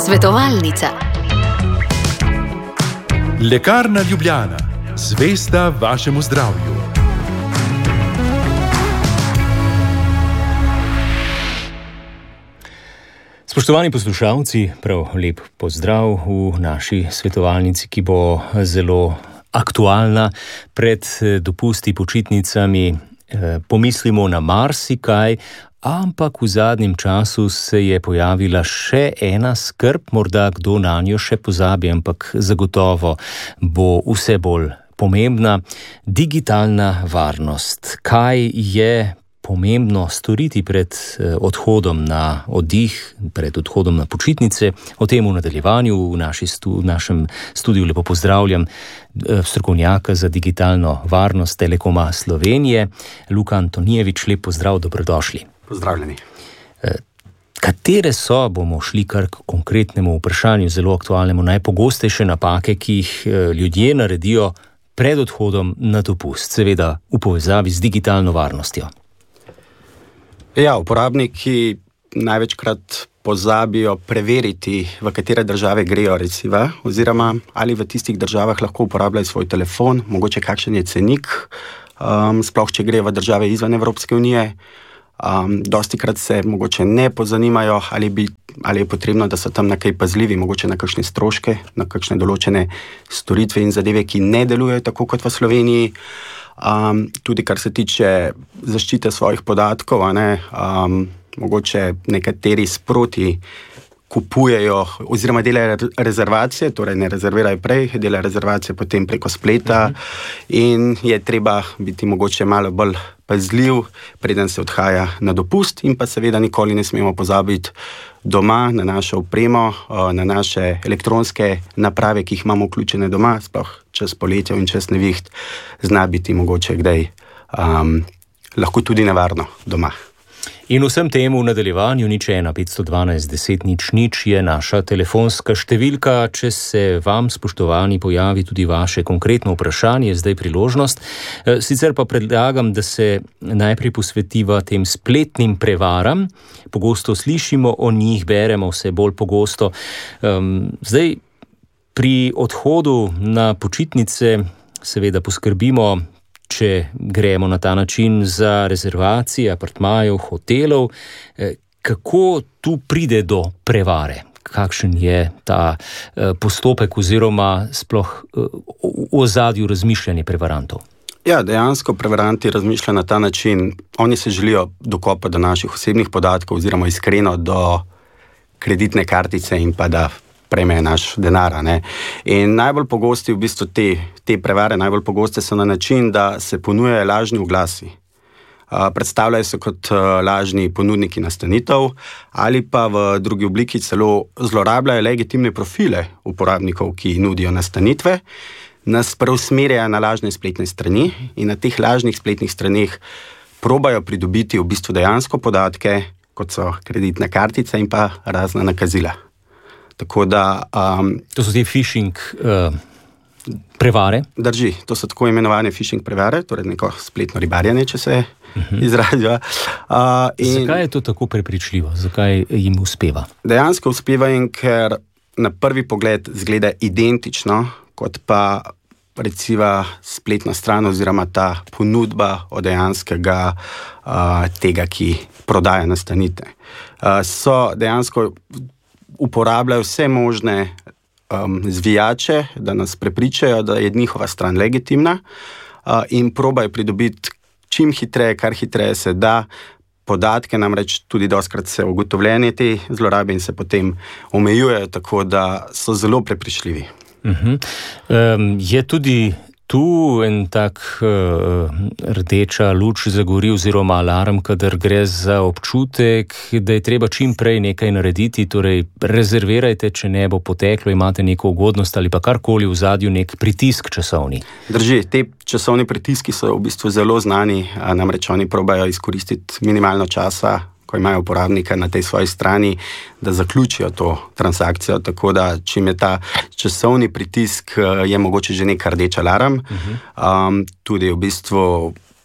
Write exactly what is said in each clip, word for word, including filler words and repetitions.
Svetovalnica. Lekarna Ljubljana, zvesta vašemu zdravju. Spoštovani poslušalci, prav lep pozdrav v naši svetovalnici, ki bo zelo aktualna pred dopusti, počitnicami. Pomislimo na marsikaj, ampak v zadnjem času se je pojavila še ena skrb, morda kdo na njo še pozabi, ampak zagotovo bo vse bolj pomembna. Digitalna varnost. Kaj je pomembno storiti pred odhodom na oddih, pred odhodom na počitnice? O tem v nadaljevanju v, naši stu, v našem studiu lepo pozdravljam strokovnjaka za digitalno varnost Telekoma Slovenije, Luka Antonijevič. Lep pozdrav, dobrodošli. Pozdravljeni. Katere so, bomo šli kar k konkretnemu vprašanju, zelo aktualnemu, najpogostejše napake, ki jih ljudje naredijo pred odhodom na dopust, seveda v povezavi z digitalno varnostjo? Ja, uporabniki največkrat pozabijo preveriti, v katere države grejo recimo, oziroma ali v tistih državah lahko uporabljajo svoj telefon, mogoče kakšen je cenik, um, sploh če gre v države izven Evropske unije. Um, dostikrat se mogoče ne pozanimajo, ali, bi, ali je potrebno, da so tam na kaj pazljivi, mogoče na kakšne stroške, na kakšne določene storitve in zadeve, ki ne delujejo tako kot v Sloveniji. Um, tudi kar se tiče zaščite svojih podatkov, a ne, um, mogoče nekateri sproti kupujejo oziroma delajo rezervacije, torej ne rezervirajo prej, delajo rezervacije potem preko spleta in je treba biti mogoče malo bolj pazljiv, preden se odhaja na dopust, in pa seveda nikoli ne smemo pozabiti doma na našo opremo, na naše elektronske naprave, ki jih imamo vključene doma, sploh čez poletje in čez neviht, zna biti mogoče kdaj um, lahko tudi nevarno doma. In vsem temu v nadaljevanju nič ena petsto dvanajst deset nič nič je naša telefonska številka. Če se vam, spoštovani, pojavi tudi vaše konkretno vprašanje, zdaj priložnost. Sicer pa predlagam, da se najprej posvetiva tem spletnim prevaram. Pogosto slišimo o njih, beremo vse bolj pogosto. Zdaj, pri odhodu na počitnice seveda poskrbimo, če gremo na ta način, za rezervacije apartmajev, hotelov. Kako tu pride do prevare? Kakšen je ta postopek oziroma sploh v ozadju razmišljanje prevarantov? Ja, dejansko prevaranti razmišljajo na ta način. Oni se želijo dokopati do naših osebnih podatkov oziroma iskreno do kreditne kartice in pa da prejmejo naš denar. Ne? In najbolj pogosti v bistvu te, te prevare, najbolj pogoste so na način, da se ponujajo lažni oglasi. Uh, predstavljajo se kot uh, lažni ponudniki nastanitev ali pa v drugi obliki celo zlorabljajo legitimne profile uporabnikov, ki nudijo nastanitve, nas preusmerjajo na lažne spletne strani in na teh lažnih spletnih straneh probajo pridobiti v bistvu dejansko podatke, kot so kreditne kartice in pa razna nakazila. Tako da, um, to so te phishing uh, prevare? Drži, to so tako imenovane phishing prevare, torej neko spletno ribarjenje, če se uh-huh. izrazijo. Uh, Zakaj je to tako prepričljivo? Zakaj jim uspeva? Dejansko uspeva jim, ker na prvi pogled zgleda identično, kot pa recimo spletna stran oziroma ta ponudba od dejanskega uh, tega, ki prodaja nastanitve. Uh, so dejansko uporabljajo vse možne um, zvijače, da nas prepričajo, da je njihova stran legitimna uh, in probajo pridobiti čim hitreje, kar hitreje se da podatke, namreč tudi dostikrat se ugotovljene te zlorabe in se potem omejujejo, tako da so zelo prepričljivi. Uh-huh. Um, je tudi tu en tak uh, rdeča luč zagori oziroma alarm, kadar gre za občutek, da je treba čim prej nekaj narediti, torej rezervirajte, če ne bo poteklo, imate neko ugodnost ali pa karkoli v zadju, nek pritisk časovni. Drži, te časovni pritiski so v bistvu zelo znani, namreč oni probajo izkoristiti minimalno časa, ko imajo uporabnika na tej svoji strani, da zaključijo to transakcijo, tako da čim je ta časovni pritisk, je mogoče že nek rdeč alarm. Uh-huh. Um, tudi v bistvu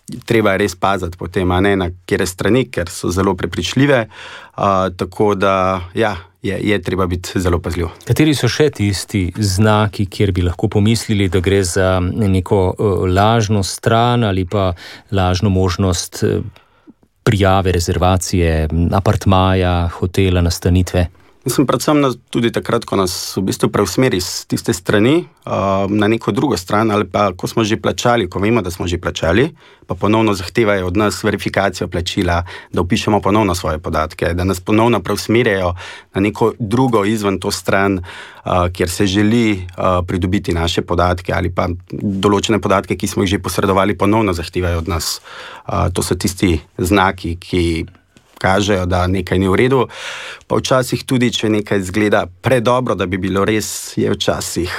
treba je res paziti potem, a ne na kere strani, ker so zelo prepričljive, uh, tako da ja, je, je treba biti zelo pazljiv. Kateri so še tisti znaki, kjer bi lahko pomislili, da gre za neko uh, lažno stran ali pa lažno možnost uh, prijave, rezervacije apartmaja, hotela, nastanitve? Mislim, predvsem na, tudi takrat, ko nas v bistvu preusmeri z tiste strani uh, na neko drugo stran, ali pa ko smo že plačali, ko vemo, da smo že plačali, pa ponovno zahtevajo od nas verifikacijo plačila, da vpišemo ponovno svoje podatke, da nas ponovno preusmerjajo na neko drugo izven to stran, uh, kjer se želi uh, pridobiti naše podatke ali pa določene podatke, ki smo jih že posredovali, ponovno zahtevajo od nas. Uh, to so tisti znaki, ki kažejo, da nekaj ni v redu, pa včasih tudi, če nekaj izgleda predobro, da bi bilo res, je včasih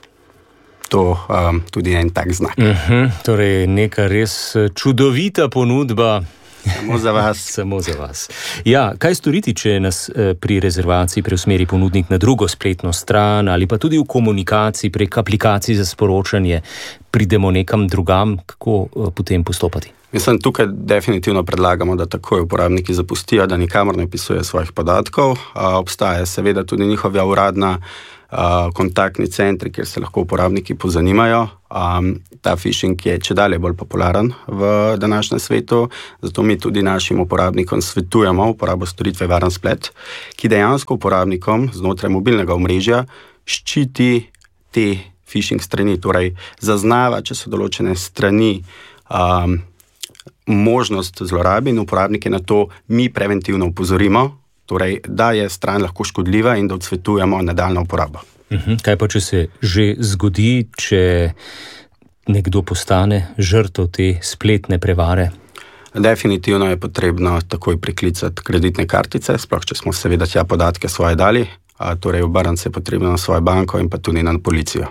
to um, tudi en tak znak. Uh-huh, torej neka res čudovita ponudba. Samo za vas. Samo za vas. Ja, kaj storiti, če nas pri rezervaciji preusmeri ponudnik na drugo spletno stran ali pa tudi v komunikaciji prek aplikacij za sporočanje pridemo nekam drugam, kako potem postopati? Mislim, tukaj definitivno predlagamo, da takoj uporabniki zapustijo, da nikamor ne vpisujejo svojih podatkov. A, obstaja seveda tudi njihova uradna a, kontaktni centri, kjer se lahko uporabniki pozanimajo. A, ta phishing je čedalje bolj popularen v današnjem svetu, zato mi tudi našim uporabnikom svetujemo uporabo storitve Varen splet, ki dejansko uporabnikom znotraj mobilnega omrežja ščiti te phishing strani, torej zaznava, če so določene strani a, možnost zlorabe in uporabnike na to mi preventivno upozorimo, torej da je stran lahko škodljiva in da odsvetujemo nadaljnjo uporabo. Uh-huh. Kaj pa, če se že zgodi, če nekdo postane žrtev te spletne prevare? Definitivno je potrebno takoj priklicati kreditne kartice, sploh če smo seveda tja podatke svoje dali, a torej obrniti se je potrebno na svojo banko in pa tudi na policijo.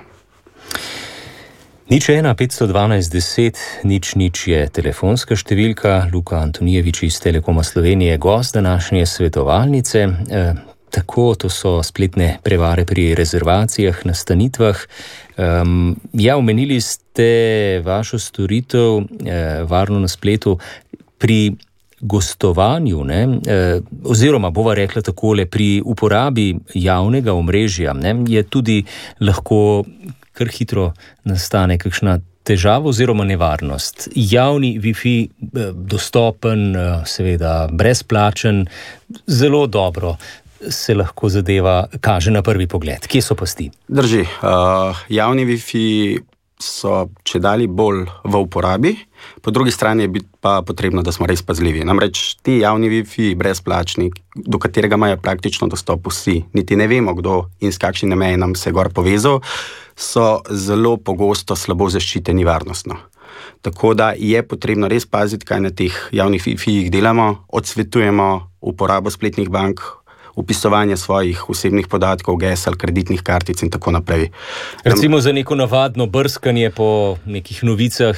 Nič ena, petsto dvanajst, deset, nič, nič je telefonska številka. Luka Antonijevič iz Telekoma Slovenije, gost današnje svetovalnice. E, tako, to so spletne prevare pri rezervacijah, nastanitvah. E, ja, omenili ste vašo storitev e, varno na spletu pri gostovanju, ne, e, oziroma bova rekla takole, pri uporabi javnega omrežja, ne, je tudi lahko kar hitro nastane kakšna težava oziroma nevarnost. Javni Wi-Fi dostopen, seveda brezplačen, zelo dobro se lahko zadeva kaže na prvi pogled. Kje so pasti? Drži. Uh, javni Wi-Fi so čedalje bolj v uporabi, po drugi strani je pa potrebno, da smo res pazljivi. Namreč ti javni Wi-Fi brezplačni, do katerega imajo praktično dostop vsi, niti ne vemo, kdo in s kakšnim namenom se gor povezal, so zelo pogosto slabo zaščiteni varnostno. Tako da je potrebno res paziti, kaj na teh javnih Wi-Fi-jih delamo, odsvetujemo uporabo spletnih bank, upisovanje svojih osebnih podatkov, gesel, kreditnih kartic in tako naprej. Recimo za neko navadno brskanje po nekih novicah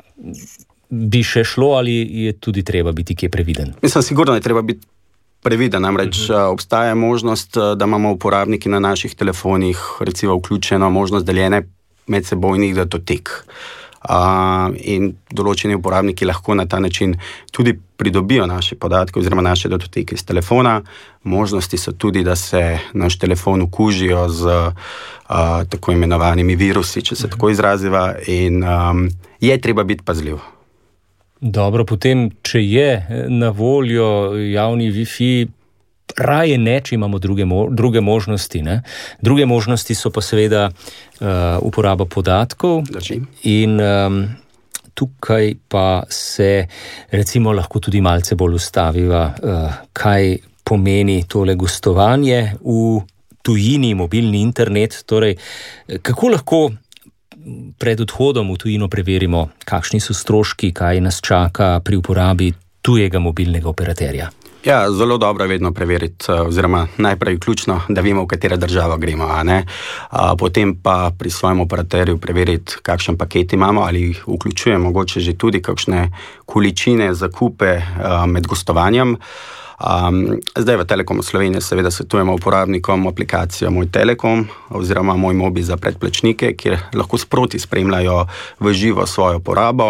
bi še šlo ali je tudi treba biti kje previden? Mislim, sigurno je treba biti previden, namreč uh-huh. obstaja možnost, da imamo uporabniki na naših telefonih recimo vključeno možnost deljene medsebojnih datotek. Uh, in določeni uporabniki lahko na ta način tudi pridobijo naše podatke oziroma naše datoteke iz telefona. Možnosti so tudi, da se naš telefon okužijo z uh, tako imenovanimi virusi, če se uh-huh. tako izraziva, in um, je treba biti pazljiv. Dobro, potem, če je na voljo javni Wi-Fi, raje ne, če imamo druge, mo- druge možnosti. Ne? Druge možnosti so pa seveda uh, uporaba podatkov. Drži. In um, tukaj pa se recimo lahko tudi malce bolj ustaviva, uh, kaj pomeni tole gostovanje v tujini, mobilni internet. Torej, kako lahko pred odhodom v tujino preverimo, kakšni so stroški, kaj nas čaka pri uporabi tujega mobilnega operaterja? Ja, zelo dobro je vedno preveriti, oziroma najprej ključno, da vemo, v katera država gremo, a ne. A, potem pa pri svojem operaterju preveriti, kakšen paket imamo, ali vključuje mogoče že tudi kakšne količine, zakupe a, med gostovanjem. Um, zdaj v Telekomu Slovenije seveda svetujemo uporabnikom aplikacijo Moj Telekom oziroma Moj Mobi za predplačnike, kjer lahko sproti spremljajo v živo svojo porabo.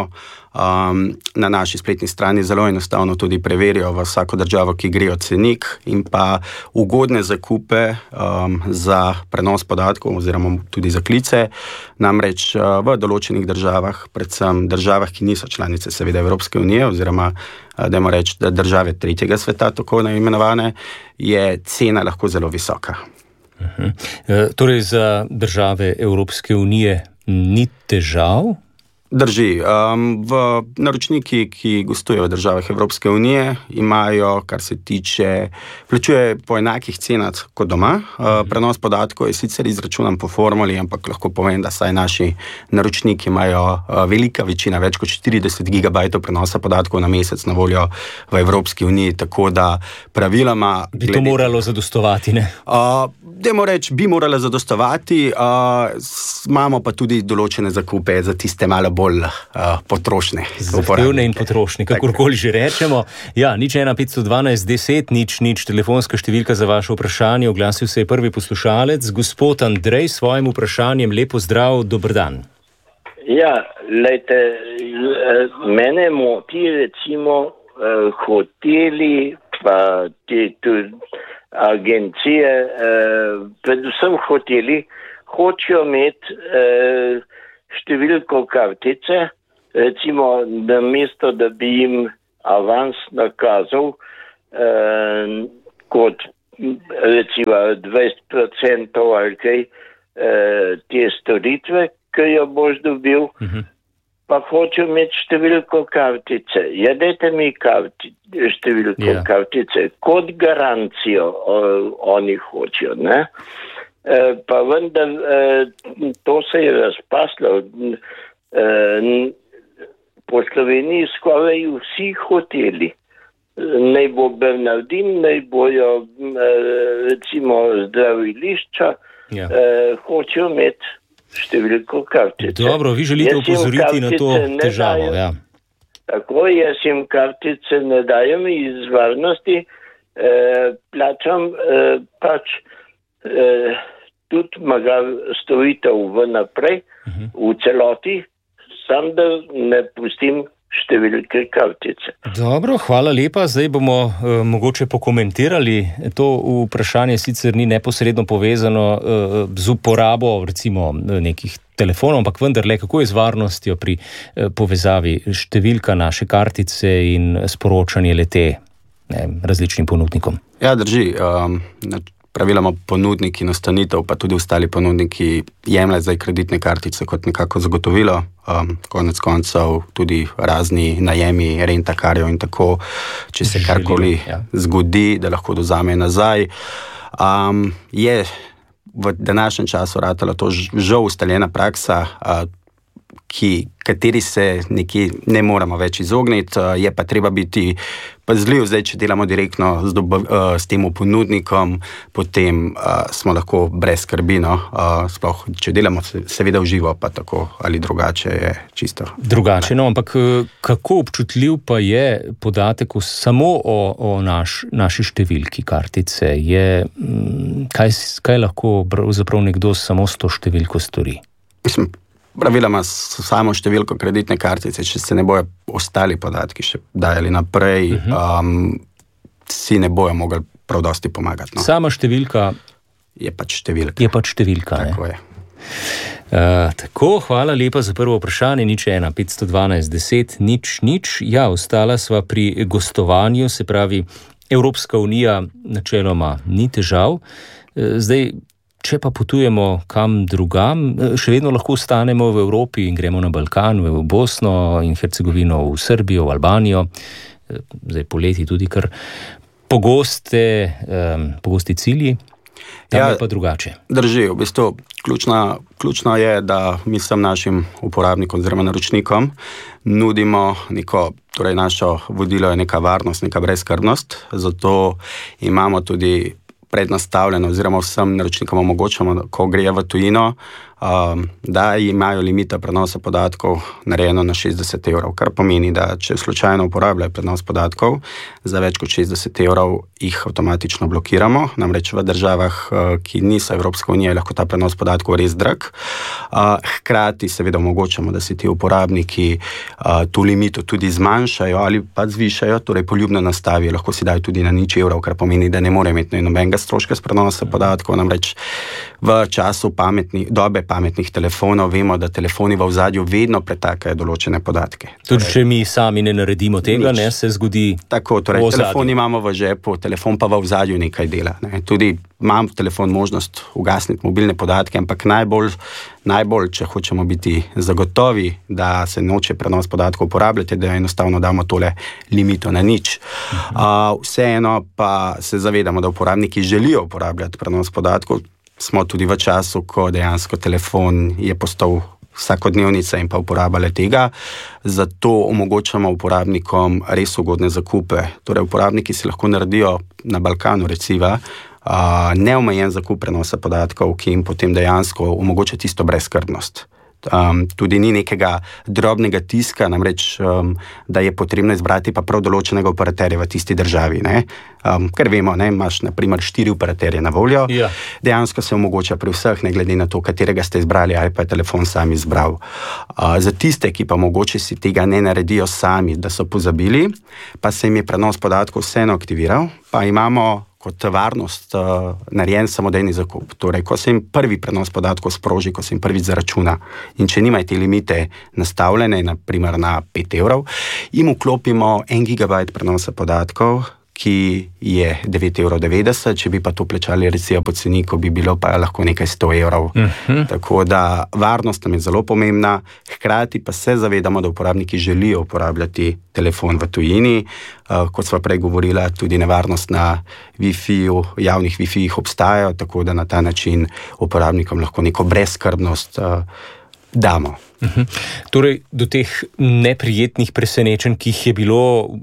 Um, na naši spletni strani zelo enostavno tudi preverijo v vsako državo, ki grejo cenik in pa ugodne zakupe um, za prenos podatkov oziroma tudi za klice. Namreč uh, v določenih državah, predvsem državah, ki niso članice seveda Evropske unije oziroma uh, dajmo reči, da države tretjega sveta, tako imenovane, je cena lahko zelo visoka. Uh-huh. E, torej za države Evropske unije ni težav? Drži. Um, v naročniki, ki gostujejo v državah Evropske unije, imajo, kar se tiče, plačuje po enakih cenah kot doma. Uh, prenos podatkov je sicer izračunan po formuli, ampak lahko povem, da saj naši naročniki imajo uh, velika večina, več kot štirideset gigabajtov prenosa podatkov na mesec na voljo v Evropski uniji, tako da praviloma... Bi to glede, moralo zadostovati, ne? Uh, Dajmo reči, bi moralo zadostovati, uh, imamo pa tudi določene zakupe za tiste malo bolj uh, potrošne. Zahtevne in potrošne, kakorkoli že rečemo. Ja, nič ena petsto dvanajst deset, nič nič, telefonska številka za vaše vprašanje. Oglasil se je prvi poslušalec, gospod Andrej, s svojim vprašanjem. Lepo zdrav, dober dan. Ja, lejte, mene moti recimo hoteli, pa te tudi agencije, predvsem hoteli, hočejo imeti številko kartice, recimo na mesto, da bi jim avans nakazal eh, kot recimo dvajset procentov ali kaj eh, te storitve, ki jo boš dobil, uh-huh. pa hočejo imeti številko kartice. Ja, dajte mi karti, številko yeah. kartice, kot garancijo o, oni hočejo, ne? Uh, pa vendar uh, to se je razpaslo. Uh, po Sloveniji skoraj vsi hoteli, naj bo Bernardin, naj bojo uh, recimo zdravilišča, yeah. uh, hočejo imeti številko kartice. Dobro, vi želite upozoriti na to težavo. Ja. Tako, jaz jim kartice ne dajem iz varnosti, uh, plačam uh, pač uh, tudi magar storitev v naprej, uh-huh. v celoti, sam da ne pustim številke kartice. Dobro, hvala lepa. Zdaj bomo uh, mogoče pokomentirali. To vprašanje sicer ni neposredno povezano uh, z uporabo recimo nekih telefonov, ampak vendarle, kako je z varnostjo pri uh, povezavi številka naše kartice in sporočanje le-te ne, različnim ponudnikom? Ja, drži. Um, Praviloma ponudniki nastanitev, pa tudi ostali ponudniki jemljajo zdaj kreditne kartice kot nekako zagotovilo. Um, konec koncev tudi razni najemi rentakarjev in tako, če se karkoli ja. zgodi, da lahko dozame nazaj. Um, je v današnjem času ratala to žal ustaljena praksa, uh, ki, kateri se nekje ne moramo več izogniti, uh, je pa treba biti pazljiv. Zdaj, če delamo direktno z, dobav, uh, s tem ponudnikom, potem uh, smo lahko brez skrbi, no? uh, sploh, če delamo se, seveda v živo, pa tako ali drugače je čisto. Drugače, no, ampak kako občutljiv pa je podatek samo o, o naš, naši številki kartice? Je, kaj, kaj lahko pravzaprav nekdo samo s to številko stori? Mislim, praviloma samo številko kreditne kartice, če se ne bojo ostali podatki še dajali naprej, uh-huh. um, si ne bojo mogli prav dosti pomagati. No. Sama številka je pač številka. Je pač številka, tako ne? je. Uh, tako, hvala lepa za prvo vprašanje. Nič ena petsto dvanajst deset, nič nič. Ja, ostala sva pri gostovanju, se pravi, Evropska unija načeloma ni težav. Uh, zdaj, če pa potujemo kam drugam, še vedno lahko ostanemo v Evropi in gremo na Balkan, v Bosno in Hercegovino, v Srbijo, v Albanijo. Zdaj poleti tudi kar pogoste, um, pogosti cilji, tam ja, je pa drugače. Drži, v bistvu ključna, ključno je, da mi vsem našim uporabnikom oziroma naročnikom nudimo neko, torej našo vodilo je neka varnost, neka brezskrbnost, zato imamo tudi prednastavljeno oziroma vsem naročnikom omogočamo, ko grejo v tujino, um, da imajo limita prenosa podatkov narejeno na šestdeset evrov, kar pomeni, da če slučajno uporabljajo prenos podatkov za več kot šestdeset evrov, jih avtomatično blokiramo. Namreč v državah, ki niso Evropska unija, je lahko ta prenos podatkov res drag. Uh, hkrati seveda omogočamo, da si ti uporabniki uh, to limito tudi zmanjšajo ali pa zvišajo, torej poljubno nastavijo, lahko si dajo tudi na nič evrov, kar pomeni, da ne more imeti nobenega stroška s prenosa podatkov. Namreč v času pametni, dobe pametnih telefonov vemo, da telefoni v ozadju vedno pretakajo določene podatke. Tudi torej, če mi sami ne naredimo tega, nič. Ne, se zgodi tako, torej telefon imamo v žepu, telefon pa v ozadju nekaj dela. Ne. Tudi imam telefon možnost ugasniti mobilne podatke, ampak najbolj, najbolj, če hočemo biti zagotovi, da se noče prenos podatkov uporabljati, da enostavno damo tole limito na nič. Uh, vseeno pa se zavedamo, da uporabniki želijo uporabljati prenos podatkov. Smo tudi v času, ko dejansko telefon je postal vsakodnevnica in pa uporabljale tega, zato omogočamo uporabnikom res ugodne zakupe. Torej, uporabniki si lahko naredijo na Balkanu recimo uh, neomejen zakup prenosa podatkov, ki jim potem dejansko omogoča tisto brezskrbnost. Um, tudi ni nekega drobnega tiska, namreč, um, da je potrebno izbrati pa prav določenega operaterja v tisti državi. Ne? Um, ker vemo, ne, imaš na primer štiri operaterje na voljo, ja. Dejansko se omogoča pri vseh, ne glede na to, katerega ste izbrali ali pa je telefon sam izbral. Uh, za tiste, ki pa mogoče si tega ne naredijo sami, da so pozabili, pa se jim je prenos podatkov vseeno aktiviral, pa imamo kot varnost uh, narejen samodejni zakup. Torej, ko se jim prvi prenos podatkov sproži, ko se jim prvič zaračuna in če nimajo te limite nastavljene, na primer na pet evrov, jim vklopimo en gigabajt prenosa podatkov, ki je devet evrov devetdeset, če bi pa to plačali recimo po ceniku, bi bilo pa lahko nekaj sto evrov. Uh-huh. Tako da varnost nam je zelo pomembna, hkrati pa se zavedamo, da uporabniki želijo uporabljati telefon v tujini. Uh, kot sva prej govorila, tudi nevarnost na Wi-Fi-ju, javnih Wi-Fi-jih obstajajo, tako da na ta način uporabnikom lahko neko brezskrbnost uh, damo. Uhum. Torej, do teh neprijetnih presenečenj, ki jih je bilo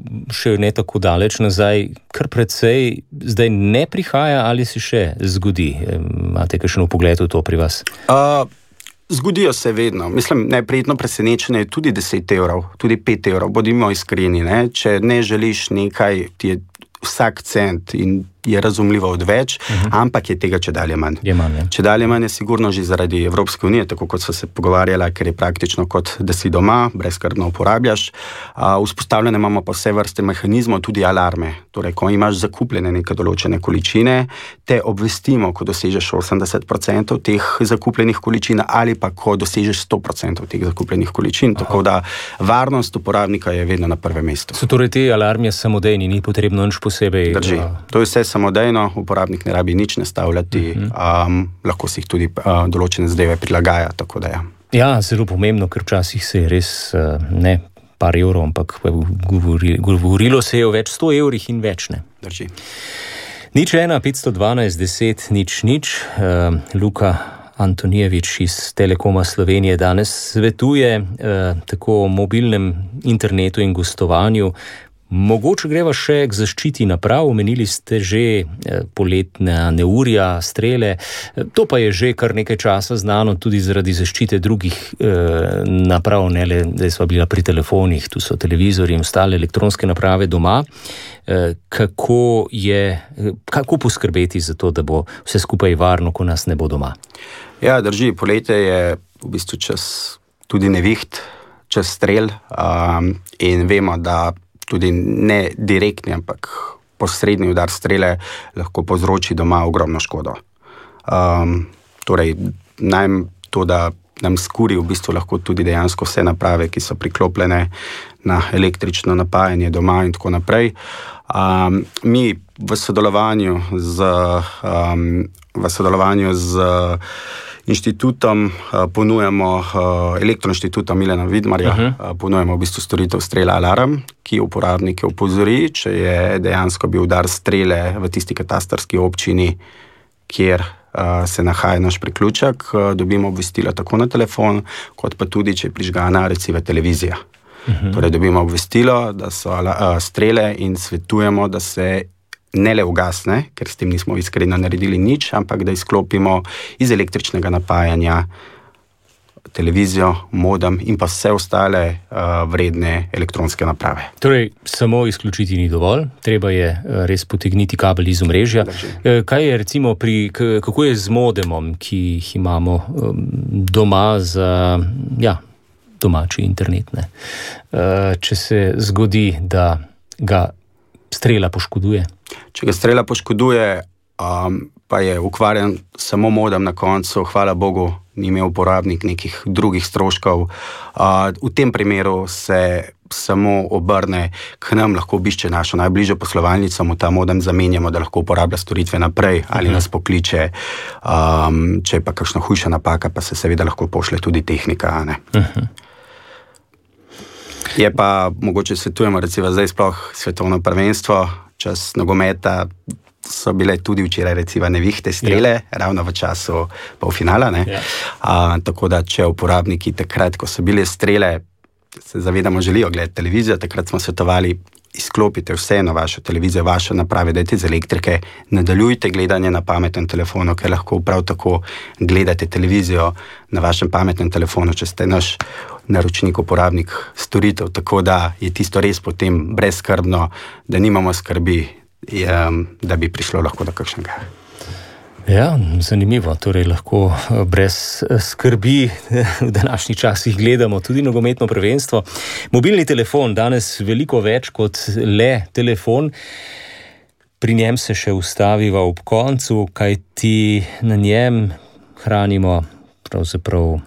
še ne tako daleč nazaj, kar precej zdaj ne prihaja ali se še zgodi? Imate kakšen vpogled v to pri vas? Uh, zgodijo se vedno. Mislim, neprijetno presenečenje je tudi deset evrov, tudi pet evrov, bodimo iskreni, ne? Če ne želiš nekaj, ti je vsak cent in je razumljivo odveč, uh-huh. ampak je tega čedalje manj. Je manj, ja. Čedalje manj je sigurno že zaradi Evropske unije, tako kot so se pogovarjala, ker je praktično kot da si doma, brezskrbno uporabljaš. Uh, vzpostavljene imamo pa vse vrste mehanizmov, tudi alarme. Torej, ko imaš zakupljene neke določene količine, te obvestimo, ko dosežeš osemdeset procentov teh zakupljenih količin ali pa ko dosežeš sto procentov teh zakupljenih količin. Aha. Tako da varnost uporabnika je vedno na prvem mestu. So torej te alarmi samodejni, ni potrebno nič posebej? Drži. To je vse samodejno, uporabnik ne rabi nič nastavljati, uh-huh. um, lahko si jih tudi uh, določene zadeve prilagaja, tako da ja. Ja, zelo pomembno, ker včasih se je res uh, ne par evrov, ampak govori, govorilo se je o več sto evrih in več ne. Drži. Nič ena, petsto dvanajst, deset, nič, nič. Uh, Luka Antonijevič iz Telekoma Slovenije danes svetuje uh, tako o mobilnem internetu in gostovanju. Mogoče greva še k zaščiti naprav, omenili ste že poletna neurja, strele, to pa je že kar nekaj časa znano tudi zaradi zaščite drugih eh, naprav, ne le, da sva bila pri telefonih, tu so televizori in ostale elektronske naprave doma. Eh, kako je, kako poskrbeti za to, da bo vse skupaj varno, ko nas ne bo doma? Ja, drži, poletje je v bistvu čas tudi neviht, čas strel um, in vemo, da tudi ne direktni, ampak posredni udar strele lahko povzroči doma ogromno škodo. Um, torej, naj to, da nam skuri v bistvu lahko tudi dejansko vse naprave, ki so priklopljene na električno napajanje doma in tako naprej. Um, mi v sodelovanju z, um, v sodelovanju z inštitutom uh, ponujamo, uh, elektroinštitutom Milana Vidmarja, uh-huh. uh, ponujemo v bistvu storitev Strela Alarm, ki uporabnike opozori, če je dejansko bil udar strele v tisti katastarski občini, kjer uh, se nahaja naš priključek, uh, dobimo obvestila tako na telefon, kot pa tudi, če je prižgana recimo televizija. Uh-huh. Torej dobimo obvestilo, da so uh, strele in svetujemo, da se ne le ugasne, ker s tem nismo iskreno naredili nič, ampak da izklopimo iz električnega napajanja televizijo, modem in pa vse ostale uh, vredne elektronske naprave. Torej, samo izključiti ni dovolj, treba je uh, res potegniti kabel iz omrežja. Uh, kaj je recimo pri, k, kako je z modemom, ki jih imamo um, doma za, ja, domači internet, ne? Uh, če se zgodi, da ga strela poškoduje? Če ga strela poškoduje, um, pa je ukvarjen samo modem na koncu, hvala Bogu, ni imel uporabnik nekih drugih stroškov. Uh, v tem primeru se samo obrne k nam, lahko obišče našo najbližjo poslovalnico, mu ta modem zamenjamo, da lahko uporablja storitve naprej ali uh-huh. nas pokliče. Um, če je pa kakšna hujša napaka, pa se seveda lahko pošle tudi tehnika. Ne? Uh-huh. Je pa, mogoče svetujemo, recimo zdaj sploh svetovno prvenstvo, čas nogometa, so bile tudi včeraj recimo nevihte strele, ja. ravno v času polfinala. Ne? Ja. A, tako da, če uporabniki takrat, ko so bile strele, se zavedamo, želijo gledati televizijo, takrat smo svetovali, izklopite vseeno vašo televizijo, vaše naprave, dajte z elektrike, nadaljujte gledanje na pametnem telefonu, ker lahko prav tako gledate televizijo na vašem pametnem telefonu, če ste naš naročnik, uporabnik storitev, tako da je tisto res potem brezskrbno, da nimamo skrbi, je, da bi prišlo lahko do kakšnega. Ja, zanimivo, torej lahko brez skrbi v današnjih časih gledamo tudi nogometno prvenstvo. Mobilni telefon danes veliko več kot le telefon, pri njem se še ustaviva ob koncu, kajti na njem hranimo pravzaprav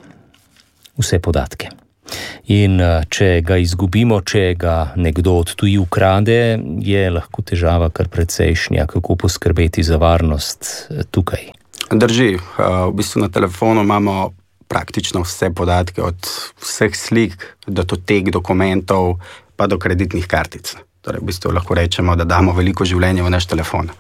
vse podatke. In če ga izgubimo, če ga nekdo od tuji ukrade, je lahko težava kar precejšnja. Kako poskrbeti za varnost tukaj? Drži. V bistvu na telefonu imamo praktično vse podatke, od vseh slik do teh dokumentov, pa do kreditnih kartic. Torej, v bistvu lahko rečemo, da damo veliko življenja v naš telefon.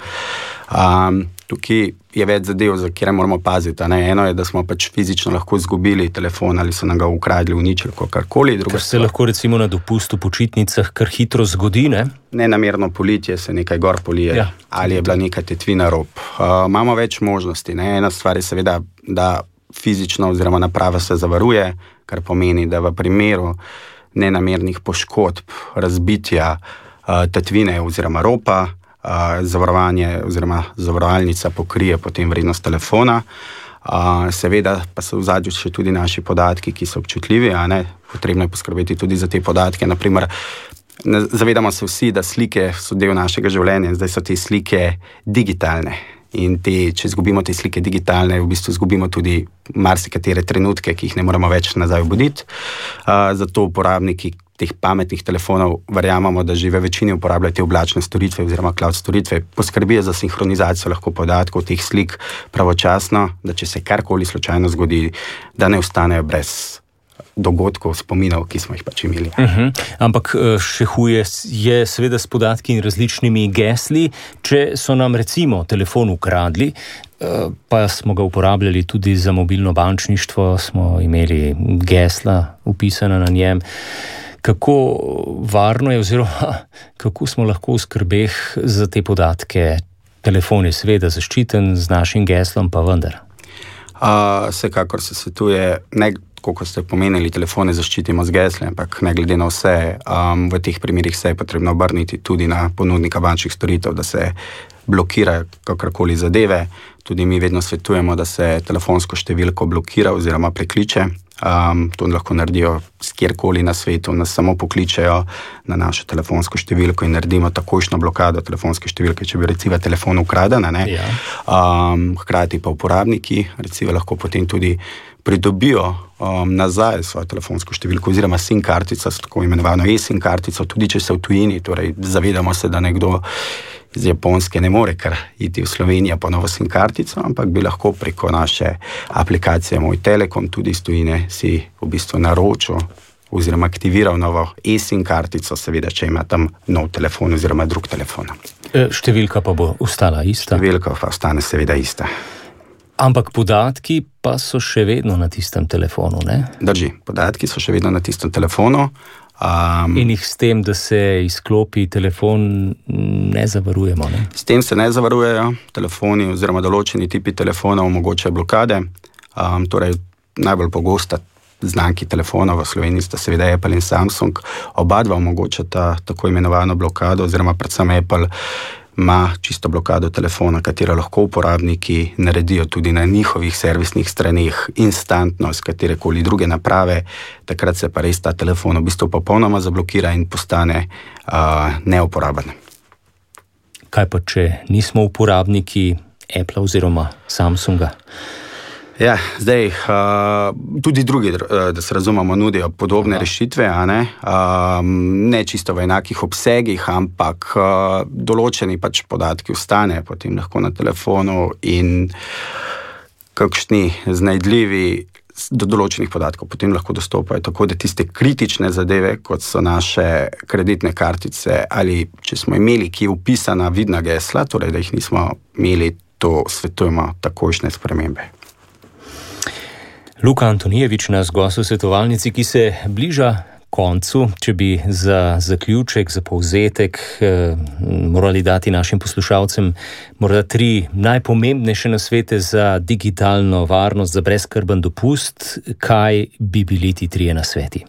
Um, tukaj je več zadev, za kjer moramo paziti. Ne? Eno je, da smo pač fizično lahko izgubili telefon ali so nam ga ukradli, uničili, karkoli. Kar se lahko recimo na dopustu počitnicah kar hitro zgodi, ne? Nenamerno politje, se nekaj gor polije, ja. ali je bila neka tetvina rob. Uh, imamo več možnosti. Ne? Ena stvar je seveda, da fizično oziroma naprava se zavaruje, kar pomeni, da v primeru nenamernih poškodb, razbitja uh, tetvine oziroma ropa, Uh, zavarovanje oziroma zavarovalnica pokrije potem vrednost telefona. Uh, seveda pa so v zadju še tudi naši podatki, ki so občutljivi, a ne, potrebno je poskrbeti tudi za te podatke. Naprimer, ne, zavedamo se vsi, da slike so del našega življenja, zdaj so te slike digitalne. In te, če izgubimo te slike digitalne, v bistvu izgubimo tudi marsikatere trenutke, ki jih ne moramo več nazaj obuditi. Uh, zato uporabniki teh pametnih telefonov verjamemo, da že v večini uporabljajo te oblačne storitve oziroma cloud storitve, poskrbijo za sinhronizacijo lahko podatkov teh slik pravočasno, da če se karkoli slučajno zgodi, da ne ostanejo brez dogodkov, spominov, ki smo jih pač imeli. Uh-huh. Ampak še huje je seveda s podatki in različnimi gesli, če so nam recimo telefon ukradli, pa smo ga uporabljali tudi za mobilno bančništvo, smo imeli gesla upisana na njem. Kako varno je oziroma kako smo lahko v skrbeh za te podatke? Telefon je seveda zaščiten z našim geslom, pa vendar. Uh, vsekakor se svetuje, ne kot ste pomenili, telefone zaščitimo z geslem, ampak ne glede na vse, um, v teh primerih se je potrebno obrniti tudi na ponudnika bančnih storitev, da se blokira kakorkoli zadeve. Tudi mi vedno svetujemo, da se telefonsko številko blokira oziroma prekliče. Um, to lahko naredijo s kjerkoli na svetu, nas samo pokličejo na našo telefonsko številko in naredimo takojšno blokado telefonske številke, če bi recimo telefon ukraden, ne? Ja. Um, hkrati pa uporabniki recimo lahko potem tudi pridobijo um, nazaj svojo telefonsko številko oziroma SIM kartico, tako imenovano eSIM kartico, tudi če se v tujini, torej zavedamo se, da nekdo iz Japonske ne more kar iti v Slovenijo po novo SIM kartico, ampak bi lahko preko naše aplikacije Moj Telekom tudi iz tujine si v bistvu naročil oziroma aktiviral novo eSIM kartico, seveda, če ima tam nov telefon oziroma drug telefon. Številka pa bo ostala ista? Številka pa ostane seveda ista. Ampak podatki pa so še vedno na tistem telefonu, ne? Drži, podatki so še vedno na tistem telefonu. Um, In jih s tem, da se izklopi telefon, ne zavarujemo. Ne? S tem se ne zavarujejo telefoni oziroma določeni tipi telefonov omogočajo blokade. Um, torej, najbolj pogosta znamki telefonov v Sloveniji sta seveda Apple in Samsung. Oba dva omogočata tako imenovano blokado, oziroma predvsem Apple ima čisto blokado telefona, katero lahko uporabniki naredijo tudi na njihovih servisnih straneh instantno z katerekoli druge naprave. Takrat se pa res ta telefon v bistvu popolnoma zablokira in postane uh, neuporaben. Kaj pa, če nismo uporabniki Apple oziroma Samsunga? Ja, zdaj, uh, tudi drugi, da se razumemo, nudijo podobne Aha. rešitve, a ne? Uh, ne čisto v enakih obsegih, ampak uh, določeni pač podatki ostane potem lahko na telefonu in kakšni znajdljivi do določenih podatkov potem lahko dostopajo. Tako da tiste kritične zadeve, kot so naše kreditne kartice ali če smo imeli kje upisana vidna gesla, torej da jih nismo imeli, to svetujemo takojšnje spremembe. Luka Antonijevič, naš gost v svetovalnici, ki se bliža koncu. Če bi za zaključek, za povzetek eh, morali dati našim poslušalcem morda tri najpomembnejše nasvete za digitalno varnost, za brezskrben dopust, kaj bi bili ti trije nasveti?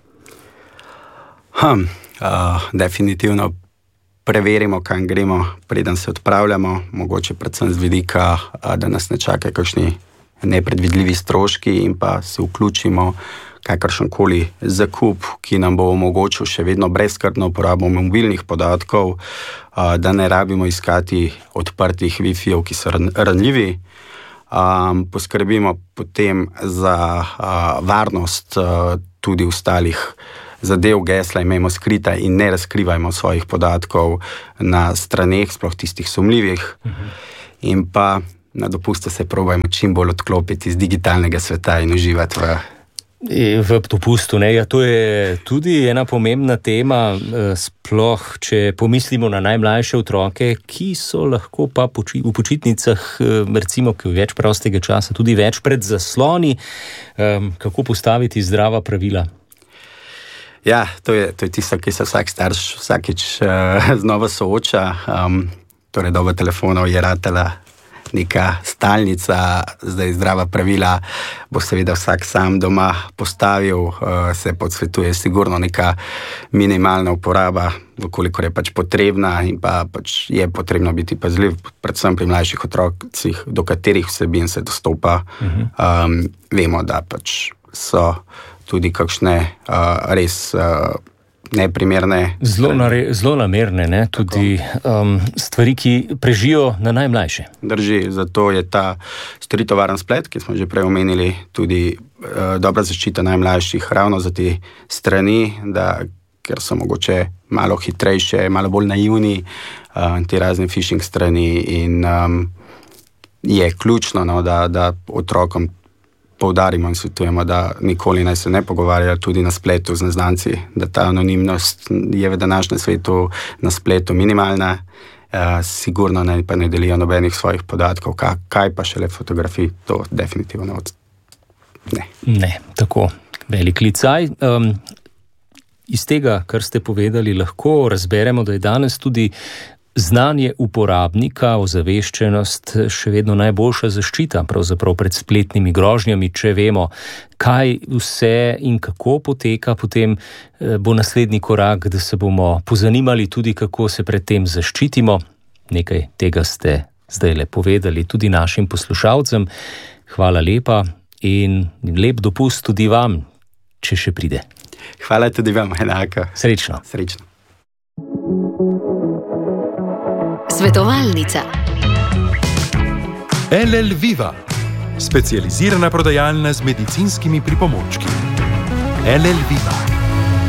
Hm, uh, definitivno preverimo, kam gremo, preden se odpravljamo, mogoče predvsem z vidika, uh, da nas ne čakajo kakšni nepredvidljivi stroški in pa se vključimo kakršenkoli zakup, ki nam bo omogočil še vedno brezskrbno uporabo mobilnih podatkov, da ne rabimo iskati odprtih Wi-Fijev, ki so ranljivi. Poskrbimo potem za varnost tudi ostalih zadev, gesla imejmo skrita in ne razkrivajmo svojih podatkov na straneh, sploh tistih sumljivih. Mhm. In pa na dopustu se probajmo čim bolj odklopiti iz digitalnega sveta in uživati v... V dopustu, ne? Ja, to je tudi ena pomembna tema, sploh, če pomislimo na najmlajše otroke, ki so lahko pa poči, v počitnicah, recimo, ki več prostega časa, tudi več pred zasloni. Kako postaviti zdrava pravila? Ja, to je, to je tisto, ki se vsak starš vsakič uh, znova sooča. Um, torej, doba telefonov je ratela neka stalnica, zdaj zdrava pravila bo seveda vsak sam doma postavil, uh, se podsvetuje sigurno neka minimalna uporaba, vkolikor je pač potrebna in pa pač je potrebno biti pazljiv, predvsem pri mlajših otrocih, do katerih vsebin se dostopa. Uh-huh. Um, vemo, da pač so tudi kakšne uh, res uh, neprimerne. Zelo, nare, zelo namerne, ne? Tudi um, stvari, ki prežijo na najmlajše. Drži, zato je ta storitovaren splet, ki smo že prej omenili, tudi uh, dobra zaščita najmlajših ravno za te strani, da, ker so mogoče malo hitrejše, malo bolj naivni, uh, te razne phishing strani in um, je ključno, no, da, da otrokom poudarimo in svetujemo, da nikoli naj se ne pogovarjajo tudi na spletu z neznanci, da ta anonimnost je v današnjem svetu na spletu minimalna, uh, sigurno ne, pa ne delijo nobenih svojih podatkov, kaj, kaj pa šele fotografij, to definitivno od... ne. Ne, tako, velik licaj. Um, iz tega, kar ste povedali, lahko razberemo, da je danes tudi znanje uporabnika, ozaveščenost še vedno najboljša zaščita pravzaprav pred spletnimi grožnjami. Če vemo, kaj vse in kako poteka, potem bo naslednji korak, da se bomo pozanimali tudi, kako se pred tem zaščitimo. Nekaj tega ste zdajle povedali tudi našim poslušalcem. Hvala lepa in lep dopust tudi vam, če še pride. Hvala tudi vam, enako. Srečno. Srečno. Svetovalnica. L L Viva, specializirana prodajalna z medicinskimi pripomočki. L L Viva.